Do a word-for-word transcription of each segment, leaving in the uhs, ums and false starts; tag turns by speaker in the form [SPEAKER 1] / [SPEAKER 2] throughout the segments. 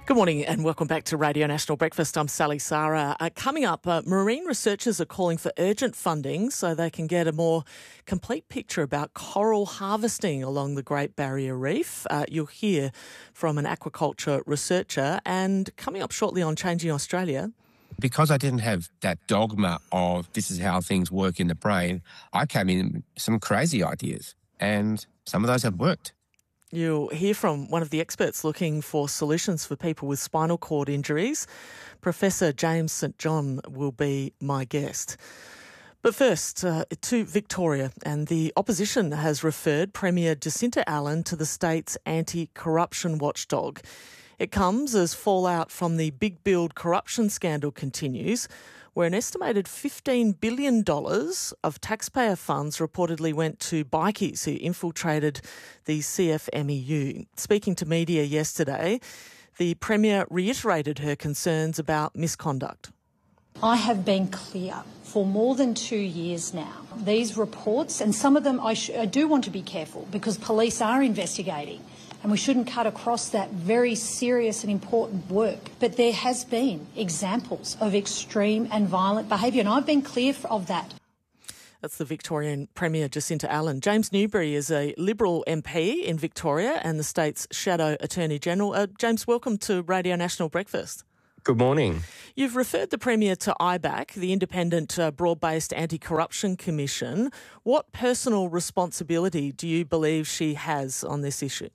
[SPEAKER 1] Good morning and welcome back to Radio National Breakfast. I'm Sally Sara. Uh, coming up, uh, marine researchers are calling for urgent funding so they can get a more complete picture about coral harvesting along the Great Barrier Reef. Uh, you'll hear from an aquaculture researcher, and coming up shortly on Changing Australia.
[SPEAKER 2] Because I didn't have that dogma of this is how things work in the brain, I came in with some crazy ideas, and some of those have worked.
[SPEAKER 1] You'll hear from one of the experts looking for solutions for people with spinal cord injuries. Professor James St John will be my guest. But first, uh, to Victoria, and the opposition has referred Premier Jacinta Allan to the state's anti-corruption watchdog. It comes as fallout from the Big Build corruption scandal continues, where an estimated fifteen billion dollars of taxpayer funds reportedly went to bikies who infiltrated the C F M E U. Speaking to media yesterday, the Premier reiterated her concerns about misconduct.
[SPEAKER 3] I have been clear for more than two years now. These reports, and some of them I, sh- I do want to be careful because police are investigating, and we shouldn't cut across that very serious and important work. But there has been examples of extreme and violent behaviour, and I've been clear of that.
[SPEAKER 1] That's the Victorian Premier Jacinta Allan. James Newbury is a Liberal M P in Victoria and the state's shadow Attorney-General. Uh, James, welcome to Radio National Breakfast.
[SPEAKER 4] Good morning.
[SPEAKER 1] You've referred the Premier to I B A C, the Independent uh, Broad-Based Anti-Corruption Commission. What personal responsibility do you believe she has on this issue?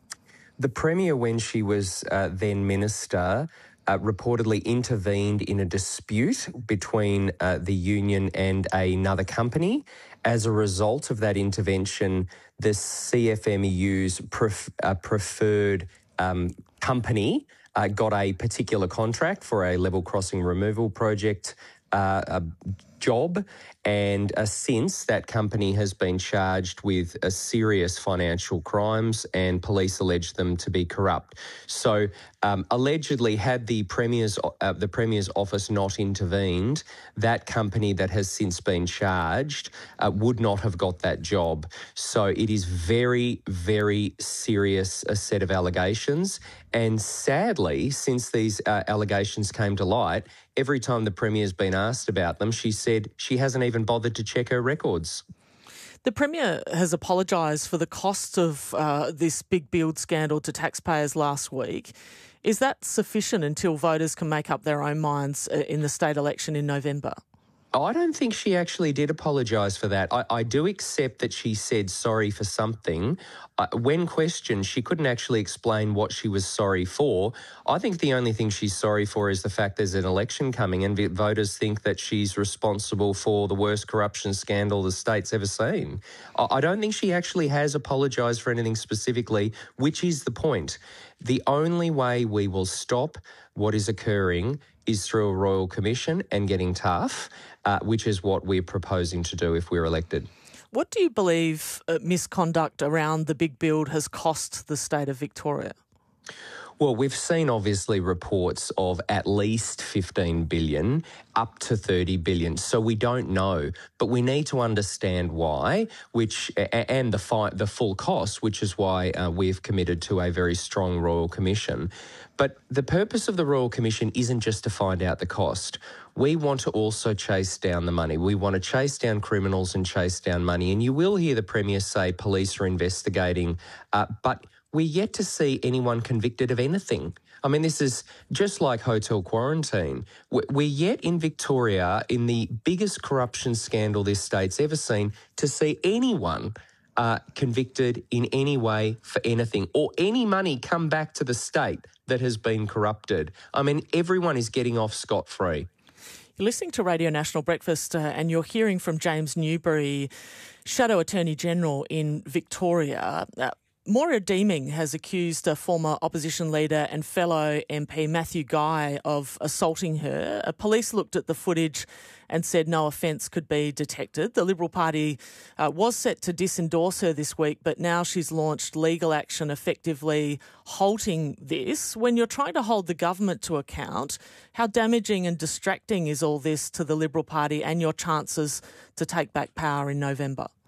[SPEAKER 4] The Premier, when she was uh, then Minister, uh, reportedly intervened in a dispute between uh, the union and another company. As a result of that intervention, the C F M E U's pref- uh, preferred um, company uh, got a particular contract for a level crossing removal project uh, a job, and uh, since that company has been charged with uh, serious financial crimes and police allege them to be corrupt. So um, allegedly, had the Premier's, uh, the Premier's office not intervened, that company that has since been charged uh, would not have got that job. So it is very, very serious a set of allegations. And sadly, since these uh, allegations came to light, every time the Premier's been asked about them, she said she hasn't even bothered to check her records.
[SPEAKER 1] The Premier has apologised for the cost of uh, this Big Build scandal to taxpayers last week. Is that sufficient until voters can make up their own minds in the state election in November?
[SPEAKER 4] I don't think she actually did apologise for that. I, I do accept that she said sorry for something. Uh, when questioned, she couldn't actually explain what she was sorry for. I think the only thing she's sorry for is the fact there's an election coming and voters think that she's responsible for the worst corruption scandal the state's ever seen. I, I don't think she actually has apologised for anything specifically, which is the point. The only way we will stop what is occurring is through a royal commission and getting tough, uh, which is what we're proposing to do if we're elected.
[SPEAKER 1] What do you believe uh, misconduct around the Big Build has cost the state of Victoria?
[SPEAKER 4] Well, we've seen obviously reports of at least fifteen billion up to thirty billion. So we don't know, but we need to understand why, which and the fi- the full cost, which is why uh, we've committed to a very strong Royal Commission. But the purpose of the Royal Commission isn't just to find out the cost. We want to also chase down the money. We want to chase down criminals and chase down money. And you will hear the Premier say police are investigating, uh, but we're yet to see anyone convicted of anything. I mean, this is just like hotel quarantine. We're yet in Victoria, in the biggest corruption scandal this state's ever seen, to see anyone uh, convicted in any way for anything, or any money come back to the state that has been corrupted. I mean, everyone is getting off scot-free.
[SPEAKER 1] You're listening to Radio National Breakfast uh, and you're hearing from James Newbury, Shadow Attorney-General in Victoria. Uh, Moira Deeming has accused a former opposition leader and fellow M P Matthew Guy of assaulting her. Uh, police looked at the footage and said no offence could be detected. The Liberal Party uh, was set to disendorse her this week, but now she's launched legal action effectively halting this. When you're trying to hold the government to account, how damaging and distracting is all this to the Liberal Party and your chances to take back power in November?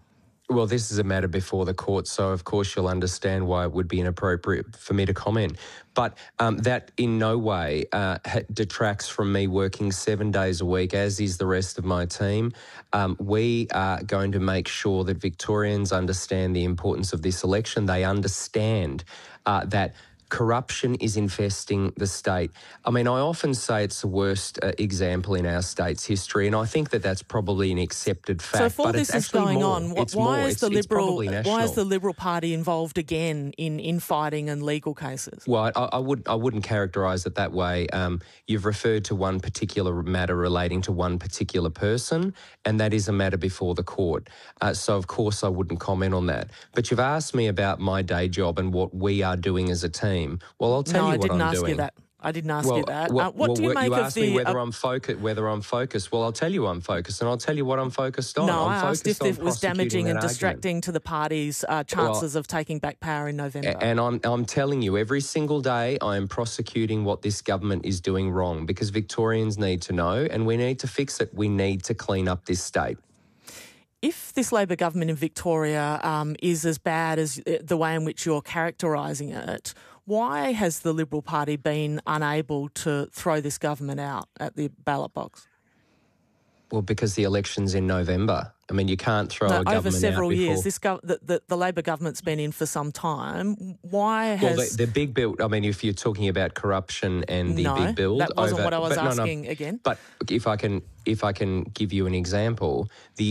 [SPEAKER 4] Well, this is a matter before the court, so of course you'll understand why it would be inappropriate for me to comment. But um, that in no way uh, detracts from me working seven days a week, as is the rest of my team. Um, we are going to make sure that Victorians understand the importance of this election. They understand uh, that corruption is infesting the state. I mean, I often say it's the worst uh, example in our state's history, and I think that that's probably an accepted fact.
[SPEAKER 1] So if all
[SPEAKER 4] but
[SPEAKER 1] this
[SPEAKER 4] it's
[SPEAKER 1] is going
[SPEAKER 4] more.
[SPEAKER 1] on,
[SPEAKER 4] It's
[SPEAKER 1] why
[SPEAKER 4] more.
[SPEAKER 1] is
[SPEAKER 4] It's,
[SPEAKER 1] the
[SPEAKER 4] it's
[SPEAKER 1] Liberal
[SPEAKER 4] probably national.
[SPEAKER 1] why is the Liberal Party involved again in infighting and legal cases?
[SPEAKER 4] Well, I, I would I wouldn't characterise it that way. Um, you've referred to one particular matter relating to one particular person, and that is a matter before the court. Uh, so of course I wouldn't comment on that. But you've asked me about my day job and what we are doing as a team. Well, I'll tell
[SPEAKER 1] no,
[SPEAKER 4] you
[SPEAKER 1] I
[SPEAKER 4] what
[SPEAKER 1] didn't
[SPEAKER 4] I'm
[SPEAKER 1] ask
[SPEAKER 4] doing.
[SPEAKER 1] you that. I didn't ask
[SPEAKER 4] well,
[SPEAKER 1] you that.
[SPEAKER 4] Well,
[SPEAKER 1] uh, what
[SPEAKER 4] well,
[SPEAKER 1] do you make
[SPEAKER 4] you
[SPEAKER 1] of
[SPEAKER 4] asked
[SPEAKER 1] the?
[SPEAKER 4] me whether
[SPEAKER 1] uh,
[SPEAKER 4] I'm focused. Whether I'm focused. Well, I'll tell you I'm focused, and I'll tell you what I'm focused on.
[SPEAKER 1] no,
[SPEAKER 4] I'm
[SPEAKER 1] I asked if
[SPEAKER 4] focused
[SPEAKER 1] it
[SPEAKER 4] on
[SPEAKER 1] was damaging
[SPEAKER 4] prosecuting
[SPEAKER 1] and
[SPEAKER 4] that
[SPEAKER 1] distracting
[SPEAKER 4] argument.
[SPEAKER 1] to the party's uh, chances
[SPEAKER 4] Well,
[SPEAKER 1] of taking back power in November.
[SPEAKER 4] And I'm, I'm telling you, every single day I am prosecuting what this government is doing wrong, because Victorians need to know, and we need to fix it. We need to clean up this state.
[SPEAKER 1] If this Labor government in Victoria um, is as bad as the way in which you're characterising it, why has the Liberal Party been unable to throw this government out at the ballot box?
[SPEAKER 4] Well, because the election's in November. I mean, you can't throw
[SPEAKER 1] No,
[SPEAKER 4] a government
[SPEAKER 1] over several
[SPEAKER 4] out before...
[SPEAKER 1] years. This gov- the, the, the Labor government's been in for some time. Why has...
[SPEAKER 4] Well, the, the big build, I mean, if you're talking about corruption and the
[SPEAKER 1] no,
[SPEAKER 4] big build...
[SPEAKER 1] that wasn't
[SPEAKER 4] over,
[SPEAKER 1] what I was
[SPEAKER 4] but
[SPEAKER 1] asking
[SPEAKER 4] no, no,
[SPEAKER 1] again.
[SPEAKER 4] But if I can, if I can give you an example, the